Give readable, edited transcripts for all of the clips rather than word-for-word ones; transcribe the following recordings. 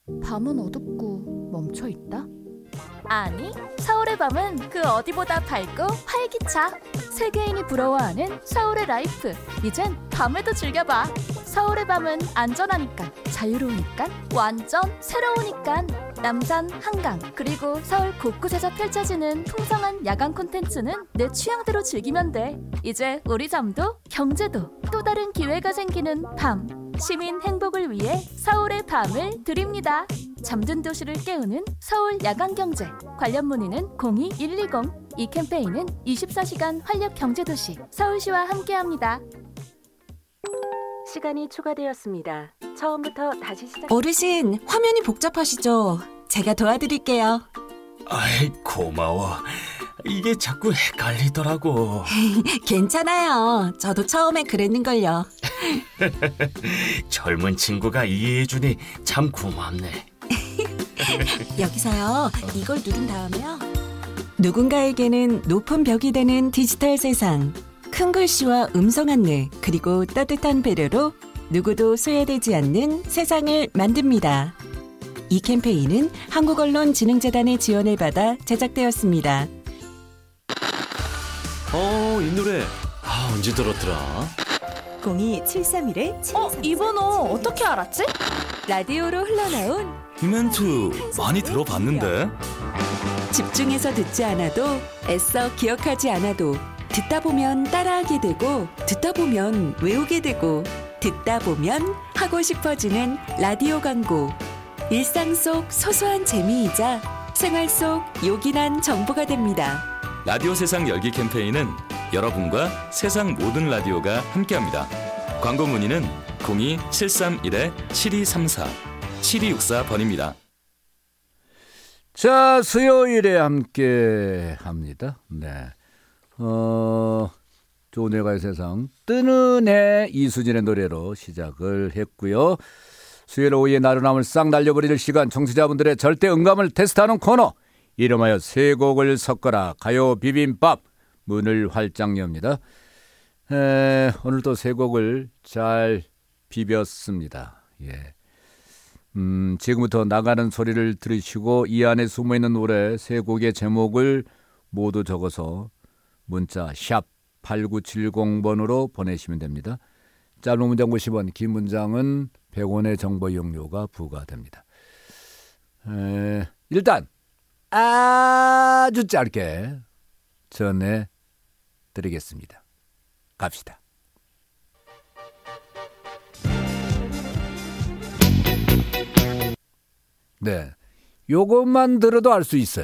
밤은 어둡고 멈춰있다? 아니, 서울의 밤은 그 어디보다 밝고 활기차. 세계인이 부러워하는 서울의 라이프. 이젠 밤에도 즐겨봐. 서울의 밤은 안전하니까, 자유로우니까, 완전 새로우니까. 남산, 한강, 그리고 서울 곳곳에서 펼쳐지는 풍성한 야간 콘텐츠는 내 취향대로 즐기면 돼. 이제 우리 잠도 경제도 또 다른 기회가 생기는 밤. 시민 행복을 위해 서울의 밤을 드립니다. 잠든 도시를 깨우는 서울 야간경제. 관련 문의는 02-120. 이 캠페인은 24시간 활력경제도시 서울시와 함께합니다. 시간이 추가되었습니다. 처음부터 다시 시작. 어르신, 화면이 복잡하시죠? 제가 도와드릴게요. 아이, 고마워. 이게 자꾸 헷갈리더라고. 괜찮아요. 저도 처음에 그랬는걸요. 젊은 친구가 이해해주니 참 고맙네. 여기서요, 이걸 누른 다음에요. 누군가에게는 높은 벽이 되는 디지털 세상. 큰 글씨와 음성 안내, 그리고 따뜻한 배려로 누구도 소외되지 않는 세상을 만듭니다. 이 캠페인은 한국언론진흥재단의 지원을 받아 제작되었습니다. 이 노래 언제 들었더라? 02-731-7234. 이 번호 어떻게 알았지? 라디오로 흘러나온 이 멘트 많이 들어봤는데? 집중해서 듣지 않아도, 애써 기억하지 않아도 듣다 보면 따라하게 되고, 듣다 보면 외우게 되고, 듣다 보면 하고 싶어지는 라디오 광고. 일상 속 소소한 재미이자 생활 속 요긴한 정보가 됩니다. 라디오 세상 열기 캠페인은 여러분과 세상 모든 라디오가 함께합니다. 광고 문의는 02-731-7234 7264번입니다. 자, 수요일에 함께 합니다. 네. 좋은 예가의 세상, 뜨는 해 이수진의 노래로 시작을 했고요. 수요일 오후에 나른함을 싹 날려버릴 시간, 청취자분들의 절대 음감을 테스트하는 코너, 이름하여 세 곡을 섞어라 가요 비빔밥, 문을 활짝 엽니다. 오늘도 세 곡을 잘 비볐습니다. 예. 지금부터 나가는 소리를 들으시고 이 안에 숨어있는 노래 세 곡의 제목을 모두 적어서 문자 샵 8970번으로 보내시면 됩니다. 짧은 문장 50원, 긴 문장은 100원의 정보 이용료가 부과됩니다. 일단 아주 짧게 전해드리겠습니다. 갑시다. 네, 요것만 들어도 알 수 있어요.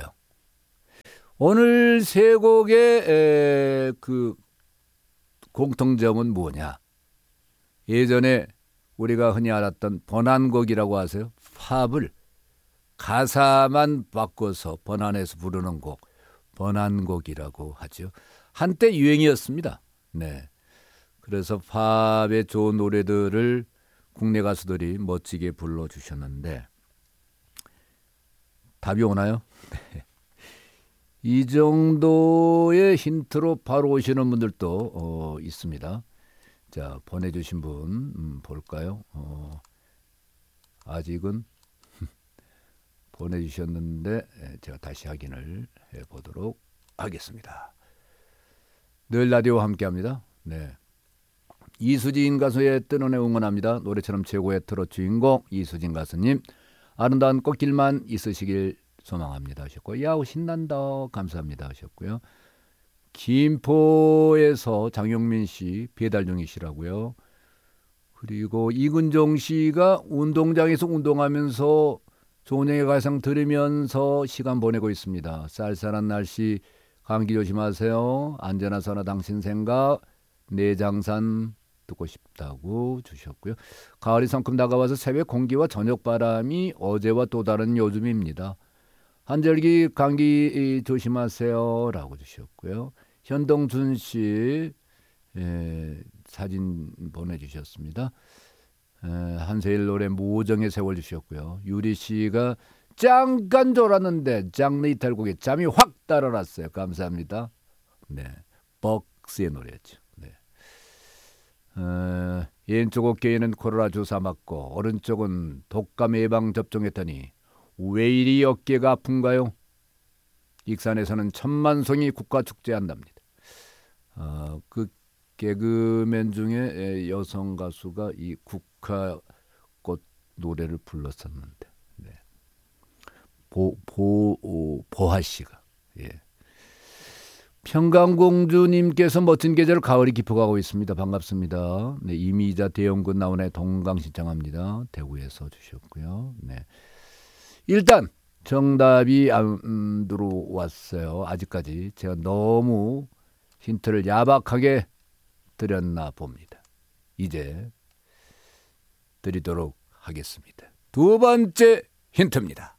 오늘 세 곡의 그 공통점은 뭐냐? 예전에 우리가 흔히 알았던 번안곡이라고 하세요. 팝을 가사만 바꿔서 번안해서 부르는 곡, 번안곡이라고 하죠. 한때 유행이었습니다. 네. 그래서 팝의 좋은 노래들을 국내 가수들이 멋지게 불러주셨는데, 답이 오나요? 이 정도의 힌트로 바로 오시는 분들도 있습니다. 자, 보내주신 분 볼까요? 아직은 보내주셨는데 제가 다시 확인을 해보도록 하겠습니다. 늘 라디오와 함께합니다. 네, 이수진 가수의 뜨는 해 응원합니다. 노래처럼 최고의 트롯 주인공 이수진 가수님, 아름다운 꽃길만 있으시길 소망합니다 하셨고, 야우 신난다 감사합니다 하셨고요. 김포에서 장용민 씨 배달 중이시라고요. 그리고 이근종 씨가 운동장에서 운동하면서 조은영의 가상 들으면서 시간 보내고 있습니다. 쌀쌀한 날씨 감기 조심하세요. 안전하서나 당신 생각 내장산 듣고 싶다고 주셨고요. 가을이 성큼 다가와서 새벽 공기와 저녁 바람이 어제와 또 다른 요즘입니다. 한절기 감기 조심하세요 라고 주셨고요. 현동준 씨 사진 보내주셨습니다. 한세일 노래 모정의 세월 주셨고요. 유리 씨가 잠깐 졸았는데 장르 이탈곡에 잠이 확 따라났어요. 감사합니다. 네, 벅스의 노래였죠. 네. 왼쪽 어깨에는 코로나 주사 맞고 오른쪽은 독감 예방 접종했더니 왜 이리 어깨가 아픈가요? 익산에서는 천만송이 국가축제한답니다. 그 개그맨 중에 여성 가수가 이 국화꽃 노래를 불렀었는데, 네. 보하 씨가. 예. 평강공주님께서 멋진 계절 가을이 깊어가고 있습니다. 반갑습니다. 네, 이미자 대형군 나훈아의 동강 신청합니다. 대구에서 주셨고요. 네. 일단 정답이 안 들어왔어요. 아직까지 제가 너무 힌트를 야박하게 드렸나 봅니다. 이제 드리도록 하겠습니다. 두 번째 힌트입니다.